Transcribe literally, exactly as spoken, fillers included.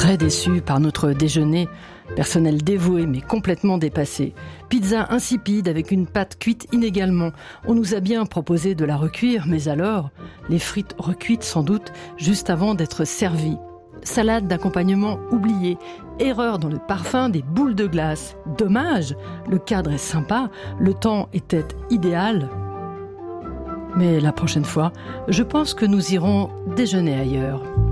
très déçu par notre déjeuner. Personnel dévoué mais complètement dépassé. Pizza insipide avec une pâte cuite inégalement. On nous a bien proposé de la recuire, mais alors, les frites recuites sans doute juste avant d'être servies. Salade d'accompagnement oubliée. Erreur dans le parfum des boules de glace. Dommage, le cadre est sympa, le temps était idéal. Mais la prochaine fois, je pense que nous irons déjeuner ailleurs.